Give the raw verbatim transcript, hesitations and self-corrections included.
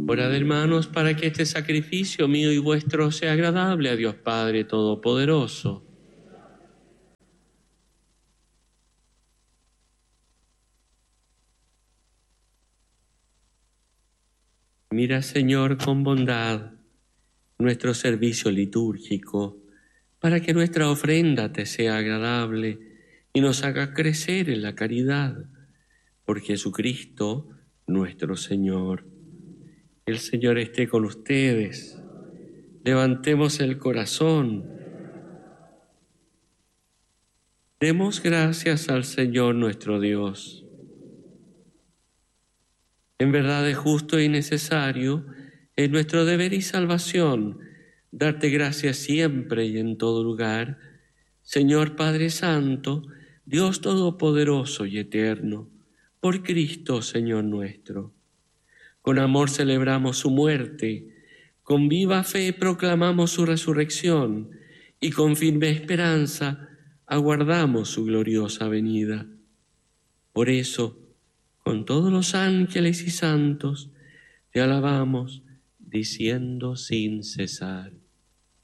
Orad, hermanos, para que este sacrificio mío y vuestro sea agradable a Dios Padre Todopoderoso. Mira, Señor, con bondad nuestro servicio litúrgico, para que nuestra ofrenda te sea agradable y nos haga crecer en la caridad. Por Jesucristo, nuestro Señor. El Señor esté con ustedes. Levantemos el corazón. Demos gracias al Señor nuestro Dios. En verdad es justo y necesario, es nuestro deber y salvación, darte gracias siempre y en todo lugar, Señor Padre Santo, Dios Todopoderoso y Eterno, por Cristo, Señor nuestro. Con amor celebramos su muerte, con viva fe proclamamos su resurrección y con firme esperanza aguardamos su gloriosa venida. Por eso, con todos los ángeles y santos, te alabamos, diciendo sin cesar: